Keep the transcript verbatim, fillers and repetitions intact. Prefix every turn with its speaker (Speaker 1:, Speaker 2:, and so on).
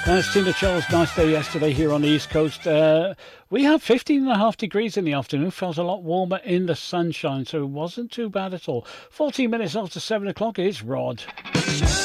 Speaker 1: That's Tina Charles. Nice day yesterday here on the East Coast. Uh, we had fifteen and a half degrees in the afternoon. Felt a lot warmer in the sunshine, so it wasn't too bad at all. fourteen minutes after seven o'clock is Rod.